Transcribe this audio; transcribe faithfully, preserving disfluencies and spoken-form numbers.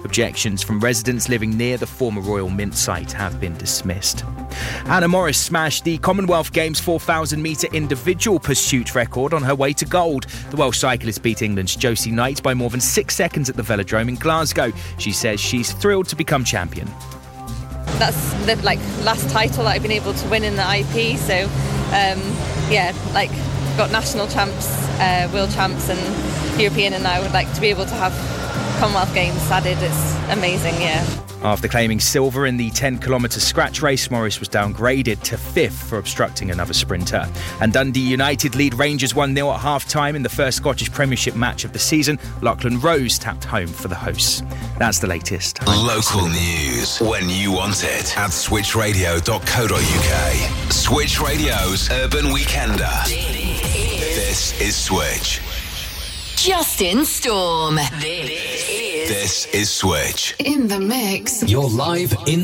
Objections from residents living near the former Royal Mint site have been dismissed. Anna Morris smashed the Commonwealth Games four thousand metre individual pursuit record on her way to gold. The Welsh cyclist beat England's Josie Knight by more than six seconds at the Velodrome in Glasgow. She says she's thrilled to become champion. That's the like last title that I've been able to win in the I P, so um, yeah, like got national champs, uh, world champs and European, and I would like to be able to have Commonwealth Games added. It's amazing, yeah. After claiming silver in the ten kilometre scratch race, Morris was downgraded to fifth for obstructing another sprinter. And Dundee United lead Rangers one nil at half-time in the first Scottish Premiership match of the season. Lachlan Rose tapped home for the hosts. That's the latest. Local news when you want it at switch radio dot co dot uk. Switch Radio's Urban Weekender. This is Switch. Justin Storm. This is This is Switch. In the Mix. You're live in